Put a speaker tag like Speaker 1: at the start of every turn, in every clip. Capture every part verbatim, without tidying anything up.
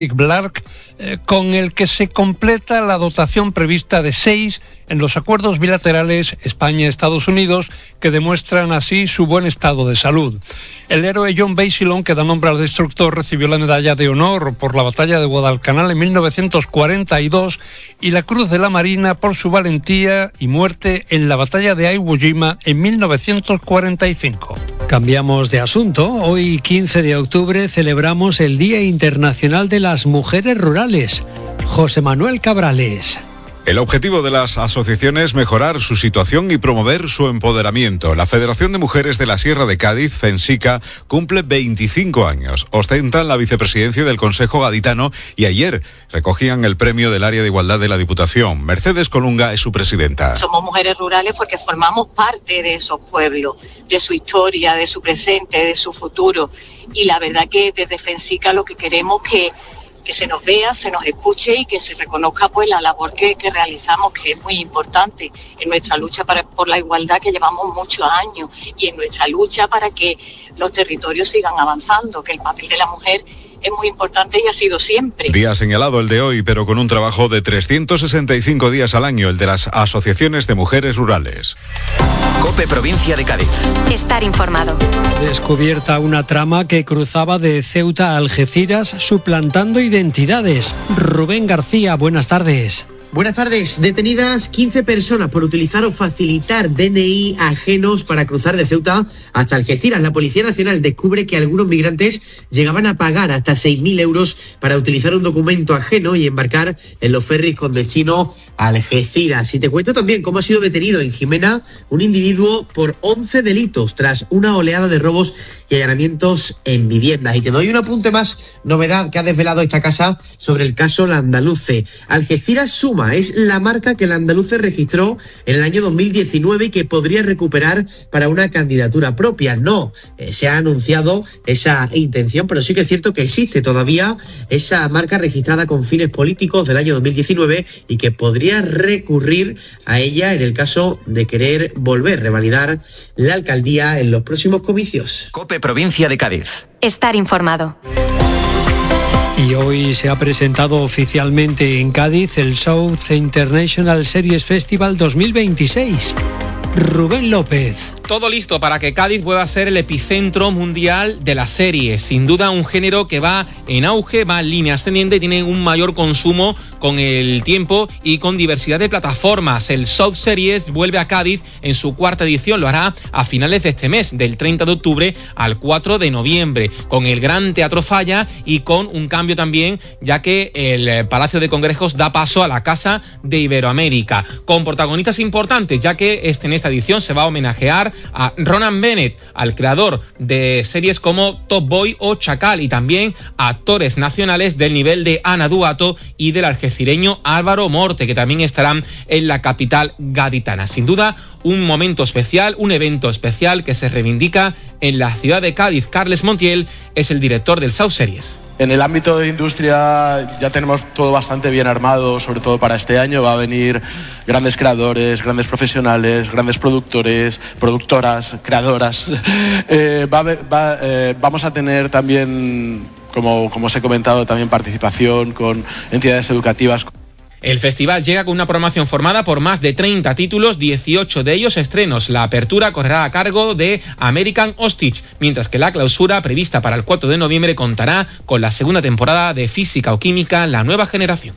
Speaker 1: Blark, eh, con el que se completa la dotación prevista de seis en los acuerdos bilaterales España-Estados Unidos, que demuestran así su buen estado de salud. El héroe John Basilone, que da nombre al destructor, recibió la medalla de honor por la batalla de Guadalcanal en mil novecientos cuarenta y dos y la Cruz de la Marina por su valentía y muerte en la batalla de Iwo Jima en mil novecientos cuarenta y cinco.
Speaker 2: Cambiamos de asunto. Hoy, quince de octubre, celebramos el Día Internacional de las Mujeres Rurales. José Manuel Cabrales.
Speaker 3: El objetivo de las asociaciones es mejorar su situación y promover su empoderamiento. La Federación de Mujeres de la Sierra de Cádiz, FENSICA, cumple veinticinco años. Ostentan la vicepresidencia del Consejo Gaditano y ayer recogían el premio del área de igualdad de la Diputación. Mercedes Colunga es su presidenta.
Speaker 4: Somos mujeres rurales porque formamos parte de esos pueblos, de su historia, de su presente, de su futuro. Y la verdad que desde FENSICA lo que queremos que que se nos vea, se nos escuche y que se reconozca pues la labor que, que realizamos, que es muy importante en nuestra lucha para, por la igualdad, que llevamos muchos años, y en nuestra lucha para que los territorios sigan avanzando, que el papel de la mujer es muy importante y ha sido siempre.
Speaker 3: Día señalado el de hoy, pero con un trabajo de trescientos sesenta y cinco días al año, el de las asociaciones de mujeres rurales.
Speaker 5: COPE Provincia de Cádiz.
Speaker 6: Estar informado.
Speaker 2: Descubierta una trama que cruzaba de Ceuta a Algeciras, suplantando identidades. Rubén García, buenas tardes.
Speaker 7: Buenas tardes. Detenidas quince personas por utilizar o facilitar D N I ajenos para cruzar de Ceuta hasta Algeciras. La Policía Nacional descubre que algunos migrantes llegaban a pagar hasta seis mil euros para utilizar un documento ajeno y embarcar en los ferries con destino a Algeciras. Y te cuento también cómo ha sido detenido en Jimena un individuo por once delitos tras una oleada de robos y allanamientos en viviendas. Y te doy un apunte más, novedad que ha desvelado esta casa sobre el caso Landaluce. Algeciras suma. Es la marca que el Andaluce registró en el año dos mil diecinueve y que podría recuperar para una candidatura propia. No, eh, se ha anunciado esa intención, pero sí que es cierto que existe todavía esa marca registrada con fines políticos del año dos mil diecinueve y que podría recurrir a ella en el caso de querer volver a revalidar la alcaldía en los próximos comicios.
Speaker 5: COPE Provincia de Cádiz.
Speaker 6: Estar informado.
Speaker 2: Y hoy se ha presentado oficialmente en Cádiz el South International Series Festival dos mil veintiséis. Rubén López.
Speaker 8: Todo listo para que Cádiz pueda ser el epicentro mundial de las series. Sin duda un género que va en auge, va en línea ascendente y tiene un mayor consumo con el tiempo y con diversidad de plataformas. El South Series vuelve a Cádiz en su cuarta edición. Lo hará a finales de este mes, del treinta de octubre al cuatro de noviembre, con el Gran Teatro Falla y con un cambio también, ya que el Palacio de Congresos da paso a la Casa de Iberoamérica, con protagonistas importantes, ya que este, en esta edición se va a homenajear a Ronan Bennett, al creador de series como Top Boy o Chacal, y también a actores nacionales del nivel de Ana Duato y del algecireño Álvaro Morte, que también estarán en la capital gaditana. Sin duda, un momento especial, un evento especial que se reivindica en la ciudad de Cádiz. Carles Montiel es el director del South Series.
Speaker 9: En el ámbito de industria ya tenemos todo bastante bien armado, sobre todo para este año. Va a venir grandes creadores, grandes profesionales, grandes productores, productoras, creadoras. Eh, va, va, eh, vamos a tener también, como, como os he comentado, también participación con entidades educativas.
Speaker 8: El festival llega con una programación formada por más de treinta títulos, dieciocho de ellos estrenos. La apertura correrá a cargo de American Hostage, mientras que la clausura, prevista para el cuatro de noviembre, contará con la segunda temporada de Física o Química, la nueva generación.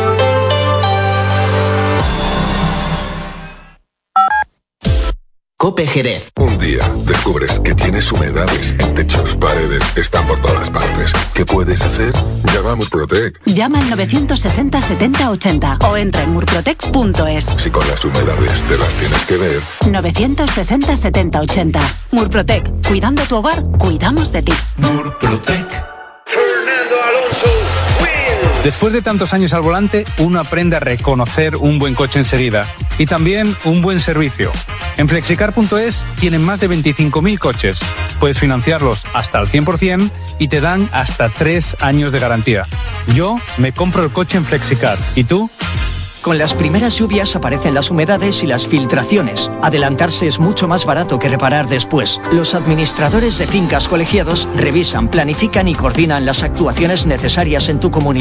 Speaker 5: COPE Jerez.
Speaker 10: Un día descubres que tienes humedades en techos, paredes, están por todas partes. ¿Qué puedes hacer? Llama a Murprotec.
Speaker 11: Llama al novecientos sesenta setenta ochenta o entra en murprotec punto es.
Speaker 10: Si con las humedades te las tienes que ver.
Speaker 11: novecientos sesenta setenta ochenta. Murprotec. Cuidando tu hogar, cuidamos de ti.
Speaker 12: Murprotec. Fernando Alonso.
Speaker 13: Después de tantos años al volante, uno aprende a reconocer un buen coche enseguida y también un buen servicio. En flexicar punto es tienen más de veinticinco mil coches. Puedes financiarlos hasta al cien por ciento y te dan hasta tres años de garantía. Yo me compro el coche en Flexicar. ¿Y tú?
Speaker 14: Con las primeras lluvias aparecen las humedades y las filtraciones. Adelantarse es mucho más barato que reparar después. Los administradores de fincas colegiados revisan, planifican y coordinan las actuaciones necesarias en tu comunidad.